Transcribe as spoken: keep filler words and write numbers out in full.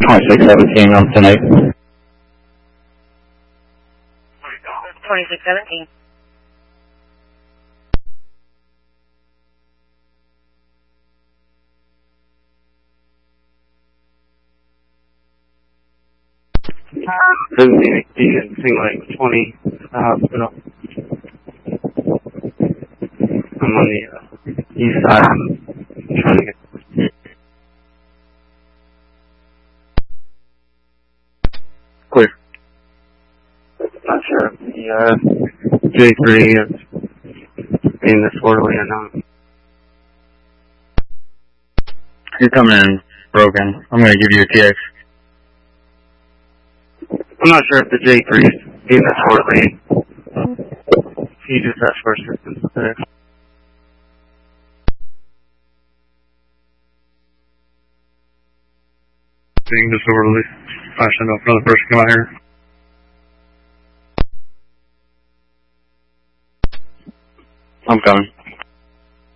twenty-six seventeen on tonight. twenty-six seventeen. Doesn't anything like twenty at the hospital. I'm on the uh, east side. I'm trying to get. Clear. Not sure if the uh, J three is being disorderly or not. You're coming in broken. I'm going to give you a T X. I'm not sure if the J three is being disorderly. He just has first assistance there. Being disorderly. I should know if another person come out here. I'm coming.